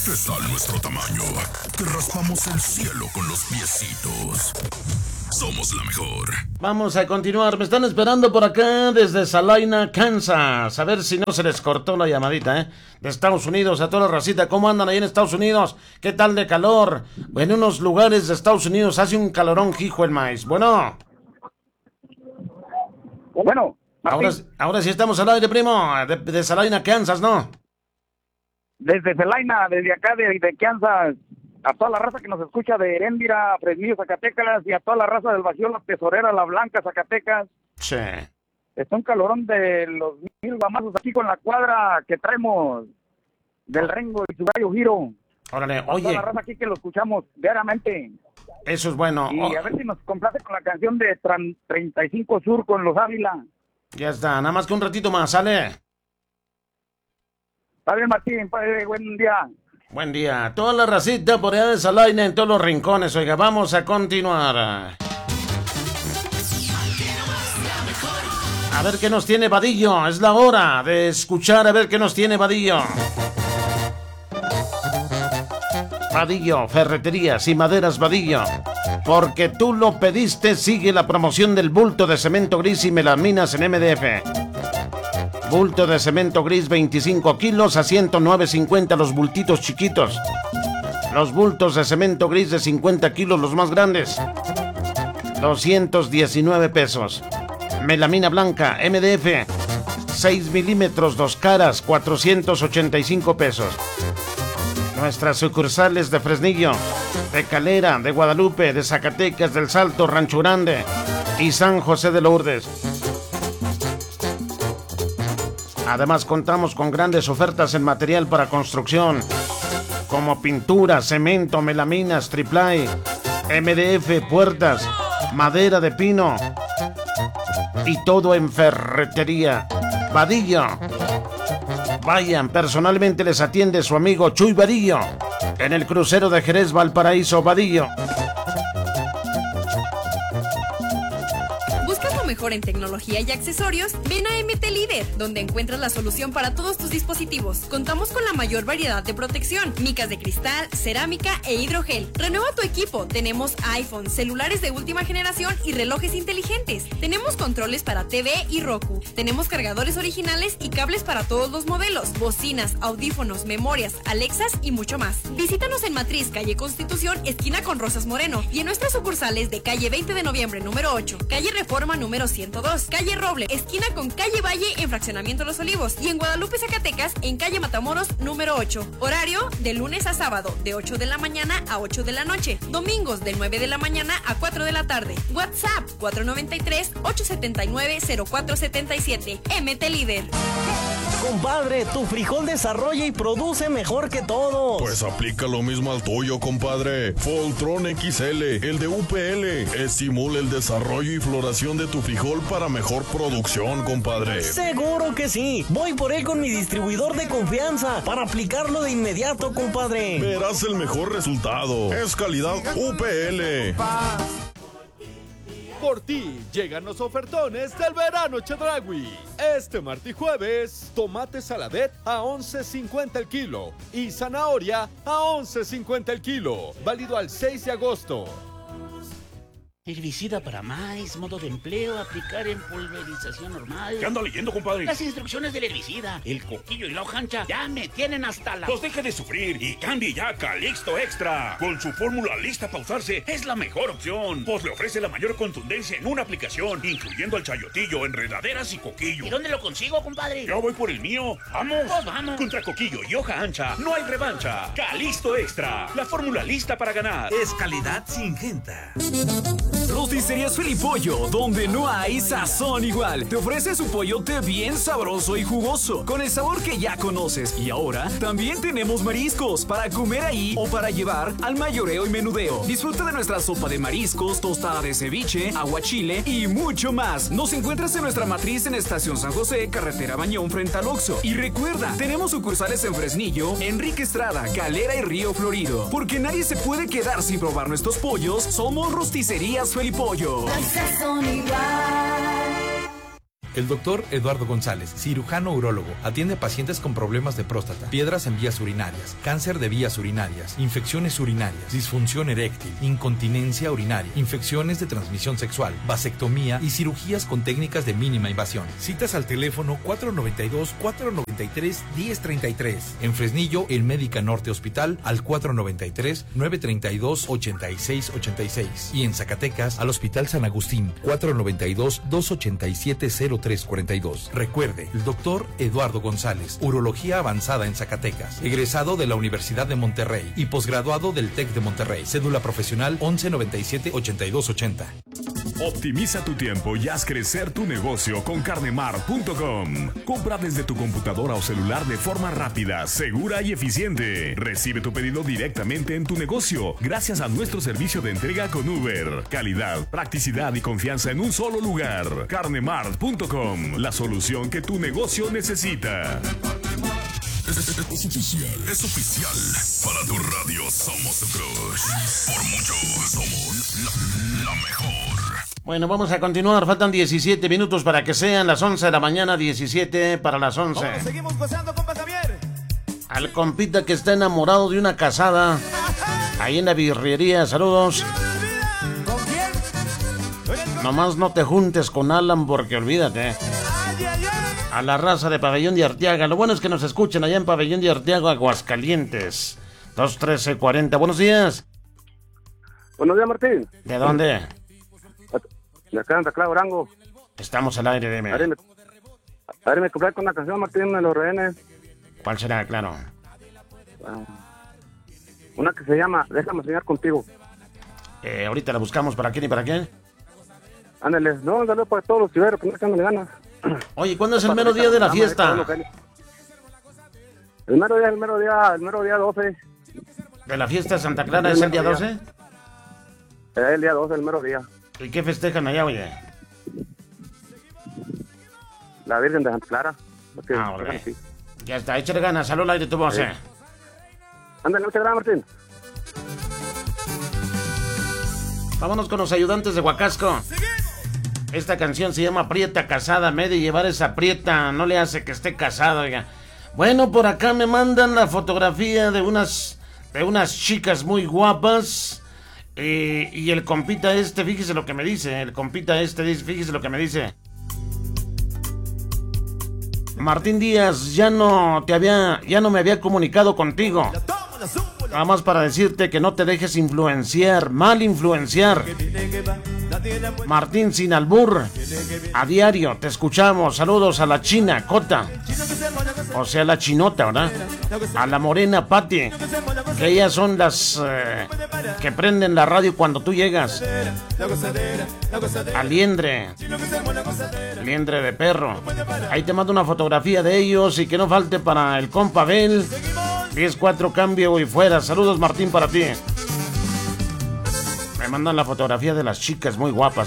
¿Qué tal nuestro tamaño? Que raspamos el cielo con los piecitos. Somos la mejor. Vamos a continuar. Me están esperando por acá desde Salina, Kansas. A ver si no se les cortó la llamadita, de Estados Unidos, a toda la racita. ¿Cómo andan ahí en Estados Unidos? ¿Qué tal de calor? En unos lugares de Estados Unidos hace un calorón, hijo el maíz. Bueno. Ahora sí estamos al aire, primo. De Salina, Kansas, ¿no? Desde Salina, desde acá de Kansas. A toda la raza que nos escucha de Heréndira, Fresnillo, Zacatecas, y a toda la raza del Bajío, La Tesorera, La Blanca, Zacatecas. Sí. Está un calorón de los 1000 guamazos aquí con la cuadra que traemos del Rengo y su gallo Giro. Órale, a toda la raza aquí que lo escuchamos diariamente. Eso es bueno. Y a ver si nos complace con la canción de 35 Sur con los Ávila. Ya está, nada más que un ratito más, ¿sale? Está bien, Martín, buen día. Buen día. Toda la racita por allá de Salina en todos los rincones. Oiga, vamos a continuar. A ver qué nos tiene Vadillo. Es la hora de escuchar a ver qué nos tiene Vadillo. Vadillo, ferreterías y maderas Vadillo. Porque tú lo pediste, sigue la promoción del bulto de cemento gris y melaminas en MDF. Bulto de cemento gris 25 kilos a 109.50 los bultitos chiquitos. Los bultos de cemento gris de 50 kilos los más grandes. 219 pesos. Melamina blanca MDF 6 milímetros 2 caras 485 pesos. Nuestras sucursales de Fresnillo, de Calera, de Guadalupe, de Zacatecas, del Salto, Rancho Grande y San José de Lourdes. Además contamos con grandes ofertas en material para construcción, como pintura, cemento, melaminas, triplay, MDF, puertas, madera de pino y todo en ferretería. Vadillo. Vayan, personalmente les atiende su amigo Chuy Vadillo en el crucero de Jerez Valparaíso. Vadillo. Mejor en tecnología y accesorios, ven a MT Líder, donde encuentras la solución para todos tus dispositivos. Contamos con la mayor variedad de protección, micas de cristal, cerámica e hidrogel. Renueva tu equipo. Tenemos iPhone, celulares de última generación y relojes inteligentes. Tenemos controles para TV y Roku. Tenemos cargadores originales y cables para todos los modelos, bocinas, audífonos, memorias, Alexas y mucho más. Visítanos en Matriz, calle Constitución, esquina con Rosas Moreno, y en nuestras sucursales de calle 20 de noviembre número 8, calle Reforma número 102, calle Roble, esquina con calle Valle en Fraccionamiento Los Olivos, y en Guadalupe, Zacatecas, en calle Matamoros número 8. Horario de lunes a sábado de 8 de la mañana a 8 de la noche, domingos de 9 de la mañana a 4 de la tarde. WhatsApp 493-879-0477. MT Líder. Compadre, tu frijol desarrolla y produce mejor que todos. Pues aplica lo mismo al tuyo, compadre. Voltron XL, el de UPL, estimula el desarrollo y floración de tu frijol para mejor producción, compadre. Seguro que sí. Voy por él con mi distribuidor de confianza para aplicarlo de inmediato, compadre. Verás el mejor resultado. Es calidad UPL. Por ti llegan los ofertones del verano Chedraui. Este martes y jueves, tomate saladet a $11.50 el kilo y zanahoria a $11.50 el kilo. Válido al 6 de agosto. Herbicida para maíz, modo de empleo, aplicar en pulverización normal. ¿Qué anda leyendo, compadre? Las instrucciones del herbicida. El coquillo y la hoja ancha ya me tienen hasta la... Pues deje de sufrir y cambie ya a Calixto Extra. Con su fórmula lista para usarse, es la mejor opción. Pues le ofrece la mayor contundencia en una aplicación, incluyendo el chayotillo, enredaderas y coquillo. ¿Y dónde lo consigo, compadre? Yo voy por el mío. ¿Vamos? Pues vamos. Contra coquillo y hoja ancha, no hay revancha. Calixto Extra, la fórmula lista para ganar. Es calidad Syngenta. Rosticerías Felipollo, donde no hay sazón igual. Te ofrece su pollote bien sabroso y jugoso, con el sabor que ya conoces. Y ahora también tenemos mariscos para comer ahí o para llevar al mayoreo y menudeo. Disfruta de nuestra sopa de mariscos, tostada de ceviche, aguachile y mucho más. Nos encuentras en nuestra matriz en Estación San José, Carretera Bañón, frente al Oxxo. Y recuerda, tenemos sucursales en Fresnillo, Enrique Estrada, Calera y Río Florido. Porque nadie se puede quedar sin probar nuestros pollos. Somos Rosticerías Felipollo. El doctor Eduardo González, cirujano urólogo, atiende pacientes con problemas de próstata, piedras en vías urinarias, cáncer de vías urinarias, infecciones urinarias, disfunción eréctil, incontinencia urinaria, infecciones de transmisión sexual, vasectomía y cirugías con técnicas de mínima invasión. Citas al teléfono 492-493-1033. En Fresnillo, el Médica Norte Hospital al 493-932-8686. Y en Zacatecas, al Hospital San Agustín, 492-287-0342. Recuerde, el doctor Eduardo González, urología avanzada en Zacatecas, egresado de la Universidad de Monterrey y posgraduado del TEC de Monterrey. Cédula profesional 1197-8280. Optimiza tu tiempo y haz crecer tu negocio con carnemart.com. Compra desde tu computadora o celular de forma rápida, segura y eficiente. Recibe tu pedido directamente en tu negocio gracias a nuestro servicio de entrega con Uber. Calidad, practicidad y confianza en un solo lugar. Carnemart.com, la solución que tu negocio necesita. Es oficial. Para tu radio somos tu crush. Por mucho somos la mejor. Bueno, vamos a continuar. Faltan 17 minutos para que sean las 11 de la mañana. 17 para las 11. ¿Cómo seguimos gozando, compa Javier? Al compita que está enamorado de una casada ahí en la birrería. Saludos. ¿Con quién? Nomás no te juntes con Alan porque olvídate. A la raza de Pabellón de Arteaga. Lo bueno es que nos escuchen allá en Pabellón de Arteaga, Aguascalientes. 213-40. Buenos días. Buenos días, Martín. ¿De dónde? De acá en Taclado, Durango. Estamos al aire, dime. A ver, me compré con una canción, Martín, de los rehenes. ¿Cuál será? Claro. Una que se llama Déjame soñar contigo. Ahorita la buscamos. ¿Para quién y para quién? Ándale. No, ándale para todos los ciberos que no están de ganas. Oye, ¿cuándo es el mero día de la fiesta? El mero día 12. ¿De la fiesta de Santa Clara es el día 12? El día 12, el mero día. ¿Y qué festejan allá, oye? La Virgen de Santa Clara. Okay. Ya está, échale ganas. Salud al aire, tu voz, Ándale, muchas gracias, Martín. Vámonos con los ayudantes de Huacasco. Esta canción se llama Prieta Casada. Me he de llevar esa prieta, no le hace que esté casada, oiga. Bueno, por acá me mandan la fotografía de unas chicas muy guapas. Y el compita fíjese lo que me dice. El compita fíjese lo que me dice. Martín Díaz, ya no me había comunicado contigo. Nada más para decirte que no te dejes mal influenciar. Martín sin albur. A diario te escuchamos. Saludos a la china Cota. O sea, la chinota, ¿verdad? A la morena Pati. Que ellas son las que prenden la radio cuando tú llegas. A Liendre de perro. Ahí te mando una fotografía de ellos. Y que no falte para el compa Abel. 10-4 cambio y fuera. Saludos, Martín, para ti. Me mandan la fotografía de las chicas muy guapas,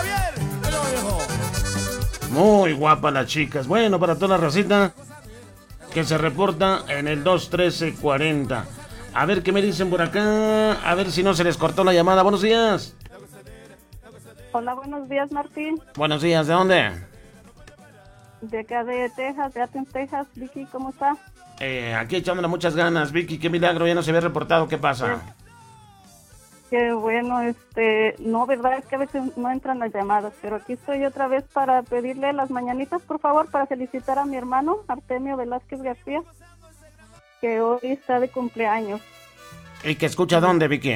Muy guapas las chicas. Bueno, para toda la racita que se reporta en el 213-40. A ver qué me dicen por acá. A ver si no se les cortó la llamada. Buenos días. Hola, buenos días, Martín. Buenos días, ¿de dónde? De acá de Texas, de Athens, Texas. Vicky, ¿cómo está? Aquí echándole muchas ganas. Vicky, qué milagro, ya no se había reportado. ¿Qué pasa? Qué bueno, no, verdad es que a veces no entran las llamadas, pero aquí estoy otra vez para pedirle las mañanitas, por favor, para felicitar a mi hermano, Artemio Velázquez García, que hoy está de cumpleaños. ¿Y que escucha dónde, Vicky?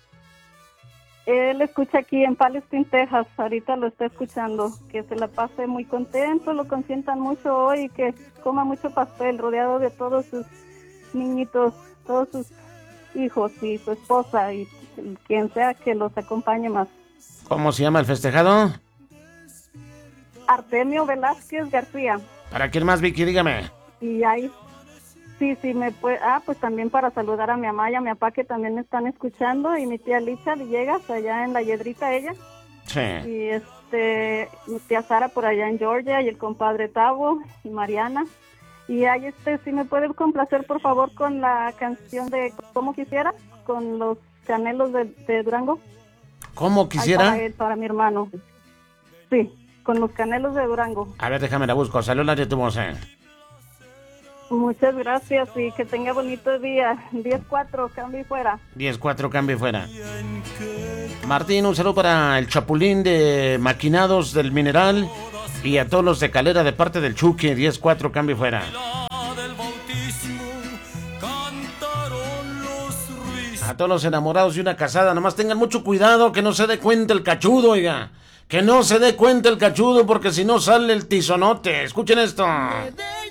Él escucha aquí en Palestine, Texas, ahorita lo está escuchando, que se la pase muy contento, lo consientan mucho hoy, que coma mucho pastel, rodeado de todos sus niñitos, todos sus hijos y su esposa y quien sea que los acompañe más. ¿Cómo se llama el festejado? Artemio Velázquez García. ¿Para quién más, Vicky? Dígame. Y ahí, sí, me puede... pues también para saludar a mi mamá y a mi papá que también me están escuchando, y mi tía Licha Villegas, allá en La Hiedrita, ella. Sí. Y mi tía Sara por allá en Georgia, y el compadre Tavo y Mariana. Y ahí si me puede complacer, por favor, con la canción de Como Quisiera, con los Canelos de Durango. ¿Cómo quisiera? Ay, para mi hermano. Sí, con los Canelos de Durango. A ver, déjame la busco. Saludos de tu voz. Muchas gracias y que tenga bonito día. 10-4, cambio y fuera. 10-4, cambio y fuera. Martín, un saludo para el Chapulín de Maquinados del Mineral y a todos los de Calera de parte del Chucky. 10-4, cambio y fuera. A todos los enamorados de una casada, nomás tengan mucho cuidado que no se dé cuenta el cachudo, oiga. Que no se dé cuenta el cachudo porque si no sale el tizonote. Escuchen esto.